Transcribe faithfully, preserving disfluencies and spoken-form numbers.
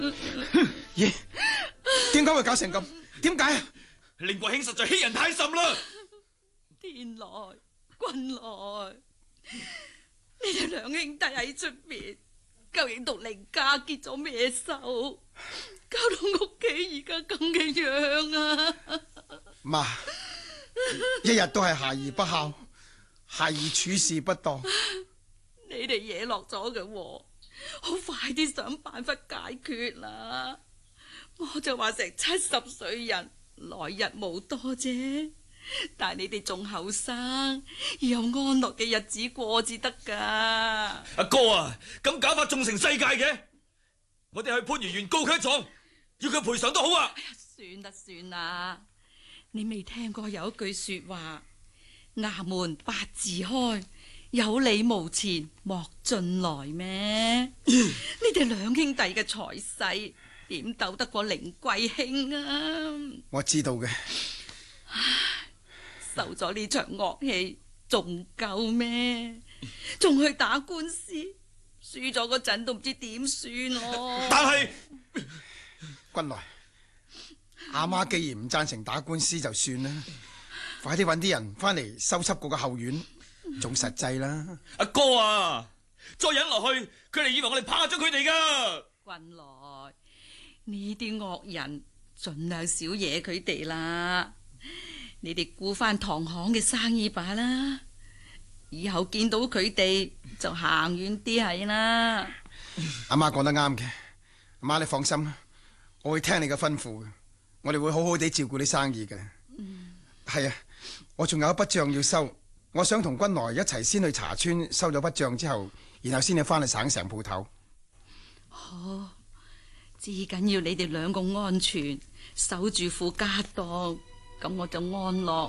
咦？點解會搞成咁？點解啊？ 令國興實在欺人太甚啦！ 天來君來，你哋兩兄弟喺出邊，究竟同凌家結咗咩仇？搞到屋企而家咁嘅樣啊！ 媽，一日都係孩兒不孝，孩兒處事不當。 你哋惹落咗嘅禍，好快啲想辦法解決啦！我就話成七十歲人，來日無多啫。但係你哋仲後生，要有安樂嘅日子過至得噶。 阿哥啊，咁搞法仲成世界嘅，我哋去番禺縣告佢一狀，要佢賠償都好啊！ 哎呀，算啦算啦，你未聽過有一句說話：衙門八字開，有理無錢莫進來咩？你哋兩兄弟嘅財勢點鬥得過凌貴興啊？ 我知道嘅。 受咗呢場惡氣仲夠咩？仲去打官司，輸咗嗰陣都唔知點算哦。 但係君來，阿媽既然唔贊成打官司就算啦，快啲搵啲人翻嚟修葺嗰個後院，仲實際啦。 阿哥啊，再忍落去，佢哋以為我哋怕咗佢哋噶。 君來，呢啲惡人盡量少惹佢哋啦。你哋顧翻堂行嘅生意罷啦，以後見到佢哋就行遠啲係啦。 阿媽講得啱嘅，阿媽你放心啦，我會聽你嘅吩咐嘅，我哋會好好地照顧啲生意嘅。嗯，係啊，我仲有一筆賬要收，我想同君來一齊先去茶村收咗筆賬之後，然後先至翻去省城鋪頭。 好，至緊要你哋兩個安全，守住副家當，咁我就安樂